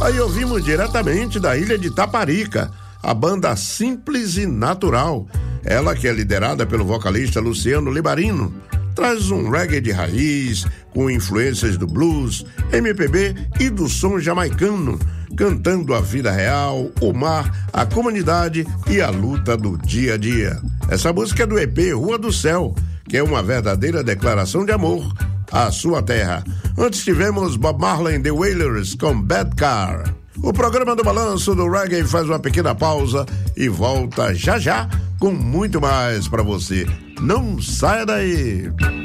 Aí ouvimos diretamente da ilha de Taparica, a banda Simples e Natural. Ela que é liderada pelo vocalista Luciano Libarino. Traz um reggae de raiz, com influências do blues, MPB e do som jamaicano, cantando a vida real, o mar, a comunidade e a luta do dia a dia. Essa música é do EP Rua do Céu, que é uma verdadeira declaração de amor à sua terra. Antes tivemos Bob Marley and The Wailers com Bad Car. O programa do Balanço do Reggae faz uma pequena pausa e volta já já com muito mais para você. Não saia daí!